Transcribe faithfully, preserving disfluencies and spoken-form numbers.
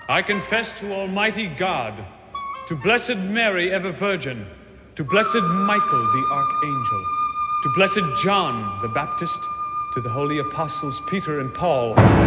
I confess to Almighty God, to Blessed Mary, ever Virgin, to Blessed Michael, the Archangel, to Blessed John the Baptist, to the holy apostles Peter and Paul,